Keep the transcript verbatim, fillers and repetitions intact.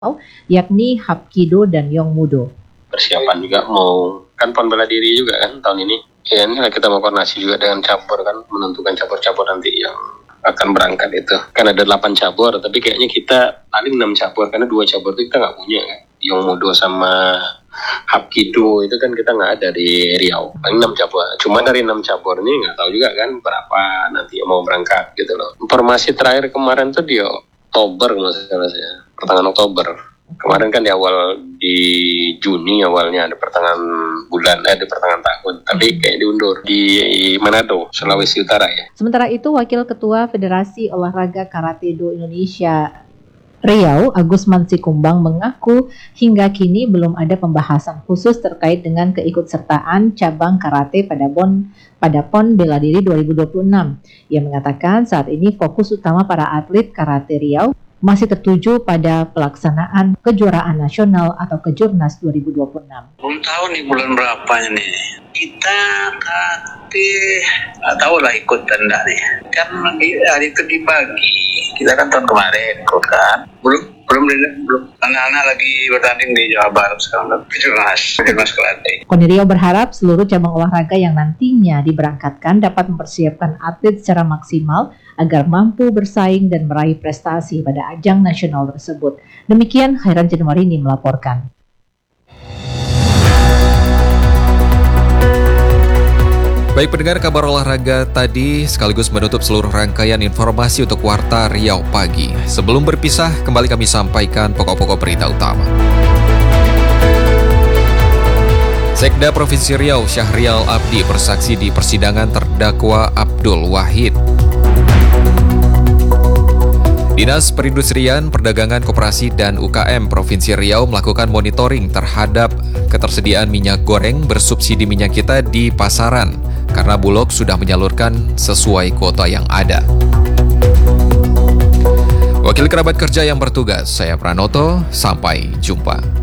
yakni Hapkido dan Yongmudo. Persiapan juga mau, kan pon bela diri juga kan tahun ini. Ya ini kita mau koordinasi juga dengan cabur kan, menentukan cabur-cabur nanti yang akan berangkat itu. Kan ada delapan cabur, tapi kayaknya kita paling enam cabur, karena dua cabur itu kita nggak punya kan. Yongmudo sama Hapkido itu kan kita nggak ada di Riau. Paling enam cabur. Cuma dari enam cabur ini nggak tahu juga kan berapa nanti yang mau berangkat gitu loh. Informasi terakhir kemarin tuh di Oktober maksudnya saya. Pertengahan Oktober. Kemarin kan di awal di Juni awalnya ada pertengahan bulan, eh, ada pertengahan tahun. Tapi kayak diundur di Manado, Sulawesi Utara ya. Sementara itu Wakil Ketua Federasi Olahraga Karate Do Indonesia Riau, Agus Mansikumbang mengaku hingga kini belum ada pembahasan khusus terkait dengan keikutsertaan cabang karate pada PON pada PON Bela Diri dua ribu dua puluh enam. Ia mengatakan saat ini fokus utama para atlet karate Riau masih tertuju pada pelaksanaan kejuaraan nasional atau Kejurnas dua ribu dua puluh enam. Belum tahu nih bulan berapanya nih. Kita karate nggak tahu lah ikut dan enggak nih. Kan hari itu dibagi. Kita kan tahun kemarin ikut kan. Belum belum belum anak-anak lagi bertanding di Jawa Barat sekarang Kejurnas Kejurnas karate. KONI Riau berharap seluruh cabang olahraga yang nantinya diberangkatkan dapat mempersiapkan atlet secara maksimal agar mampu bersaing dan meraih prestasi pada ajang nasional tersebut. Demikian Khairan Januarini melaporkan. Baik pendengar, kabar olahraga tadi sekaligus menutup seluruh rangkaian informasi untuk Warta Riau Pagi. Sebelum berpisah, kembali kami sampaikan pokok-pokok berita utama. Sekda Provinsi Riau Syahrial Abdi bersaksi di persidangan terdakwa Abdul Wahid. Dinas Perindustrian, Perdagangan Koperasi dan U K M Provinsi Riau melakukan monitoring terhadap ketersediaan minyak goreng bersubsidi minyak kita di pasaran karena Bulog sudah menyalurkan sesuai kuota yang ada. Wakil kerabat kerja yang bertugas, saya Pranoto, sampai jumpa.